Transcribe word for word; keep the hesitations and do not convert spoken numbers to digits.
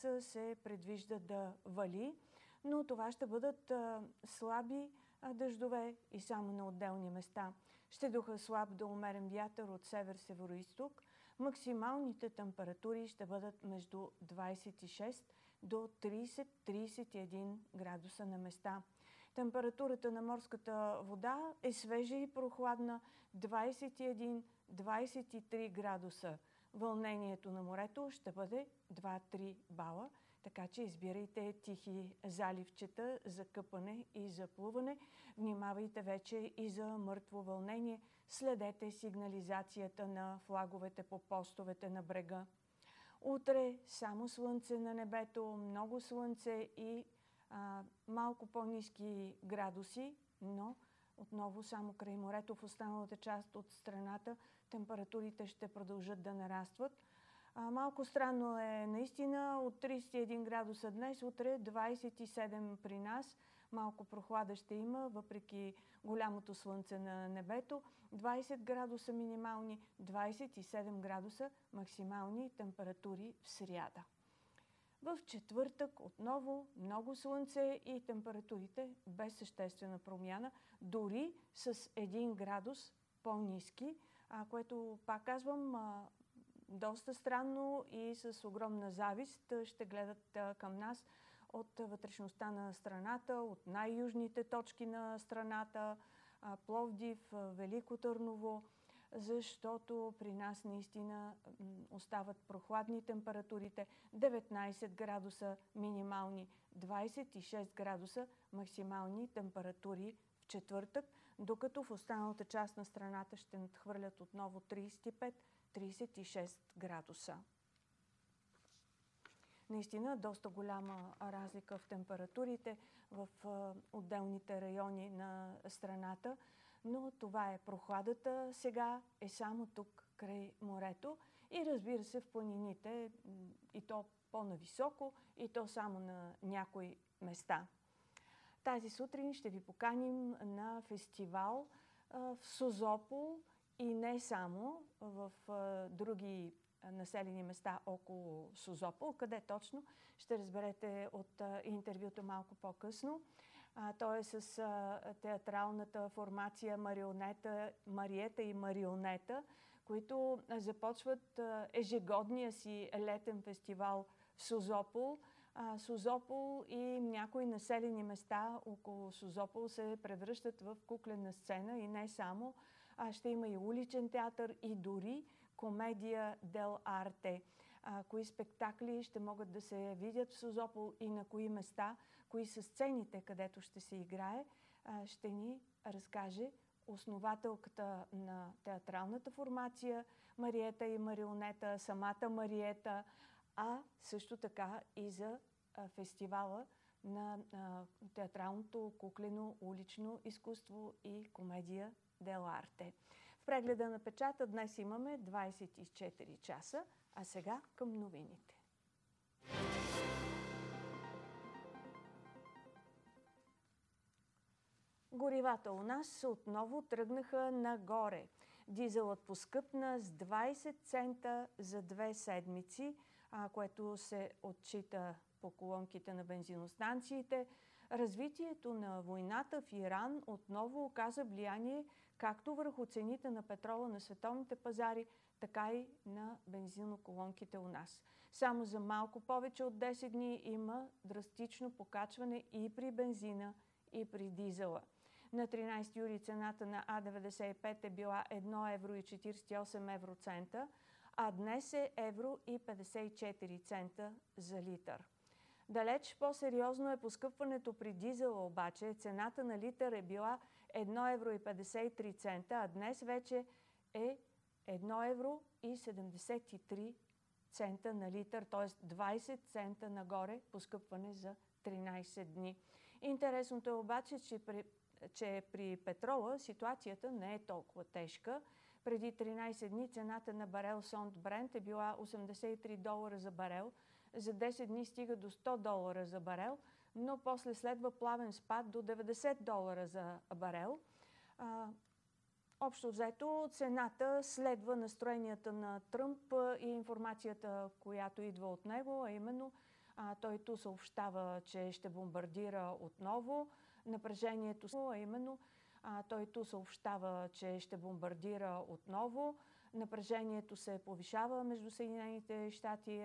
се предвижда да вали, но това ще бъдат а, слаби а, дъждове и само на отделни места. Ще духа слаб до умерен вятър от север-североизток. Максималните температури ще бъдат между двадесет и шест до тридесет до тридесет и един градуса на места. Температурата на морската вода е свежа и прохладна двадесет и един до двадесет и три градуса. Вълнението на морето ще бъде два до три бала, така че избирайте тихи заливчета за къпане и за плуване. Внимавайте вече и за мъртво вълнение. Следете сигнализацията на флаговете по постовете на брега. Утре само слънце на небето, много слънце и а, малко по-ниски градуси, но отново само край морето. В останалата част от страната температурите ще продължат да нарастват. А, малко странно е наистина от тридесет и един градуса днес, утре двадесет и седем при нас. Малко прохлада ще има, въпреки голямото слънце на небето. двадесет градуса минимални, двадесет и седем градуса максимални температури в сряда. В четвъртък отново много слънце и температурите без съществена промяна, дори с един градус по-ниски, което, пак казвам, доста странно и с огромна завист ще гледат към нас от вътрешността на страната, от най-южните точки на страната, Пловдив, Велико Търново, защото при нас наистина остават прохладни температурите, деветнадесет градуса минимални, двадесет и шест градуса максимални температури в четвъртък, докато в останалата част на страната ще надхвърлят отново тридесет и пет до тридесет и шест градуса. Наистина доста голяма разлика в температурите в отделните райони на страната, но това е прохладата. Сега е само тук край морето и разбира се в планините, и то по-нависоко, и то само на някои места. Тази сутрин ще ви поканим на фестивал в Созопол и не само, в други населени места около Созопол. Къде точно ще разберете от интервюта малко по-късно. Той е с театралната формация Марионета, Мариета и Марионета, които започват ежегодния си летен фестивал в Созопол. Созопол и някои населени места около Созопол се превръщат в куклена сцена и не само. Ще има и уличен театър и дори комедия дел арте. Кои спектакли ще могат да се видят в Созопол и на кои места, кои са сцените, където ще се играе, ще ни разкаже основателката на театралната формация Мариета и Марионета, самата Мариета, а също така и за фестивала на театралното куклено улично изкуство и комедия дел арте. В прегледа на печата днес имаме двадесет и четири часа, а сега към новините. Горивата у нас отново тръгнаха нагоре. Дизелът поскъпна с двадесет цента за две седмици, което се отчита по колонките на бензиностанциите. Развитието на войната в Иран отново оказа влияние както върху цените на петрола на световните пазари, така и на бензиноколонките у нас. Само за малко повече от десет дни има драстично покачване и при бензина, и при дизела. На тринадесети юли цената на А деветдесет и пет е била едно евро и четиридесет и осем евроцента, а днес е едно евро и петдесет и четири цента за литър. Далеч по-сериозно е поскъпването при дизела обаче. Цената на литър е била едно евро и петдесет и три цента, а днес вече е едно евро и седемдесет и три цента на литър, т.е. двадесет цента нагоре поскъпване за тринадесет дни. Интересното е обаче, че при, че при петрола ситуацията не е толкова тежка. Преди тринадесет дни цената на барел Сонт Брент е била осемдесет и три долара за барел. За десет дни стига до сто долара за барел, но после следва плавен спад до деветдесет долара за барел. А, общо взето цената следва настроенията на Тръмп и информацията, която идва от него, а именно той ту съобщава, че ще бомбардира отново. Напрежението, а именно, а, той ту съобщава, че ще бомбардира отново. Напрежението се повишава между Съединените щати